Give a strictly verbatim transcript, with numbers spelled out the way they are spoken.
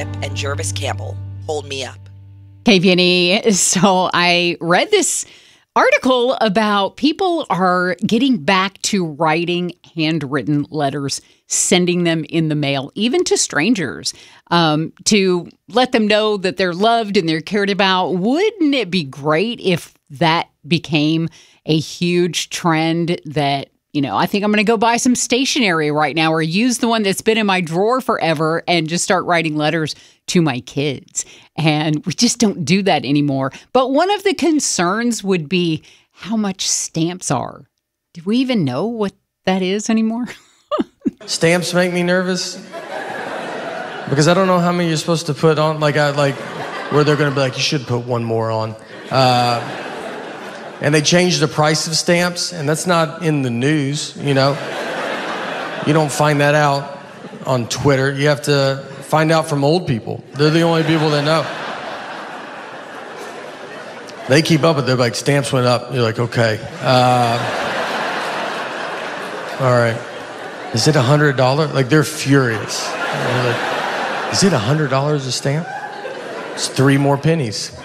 Tripp and Jervis Campbell. Hold me up. Hey, Vinny. So I read this article about people are getting back to writing handwritten letters, sending them in the mail, even to strangers, um, to let them know that they're loved and they're cared about. Wouldn't it be great if that became a huge trend that, you know, I think I'm going to go buy some stationery right now or use the one that's been in my drawer forever and just start writing letters to my kids. And we just don't do that anymore. But one of the concerns would be how much stamps are. Do we even know what that is anymore? Stamps make me nervous because I don't know how many you're supposed to put on. Like, I like where they're going to be like, you should put one more on. Uh, and they changed the price of stamps, and that's not in the news, you know. You don't find that out on Twitter. You have to find out from old people. They're the only people that know. They keep up with it. They're like, stamps went up. You're like, okay. Uh, all right. Is it one hundred dollars? Like, they're furious. They're like, is it one hundred dollars a stamp? It's three more pennies.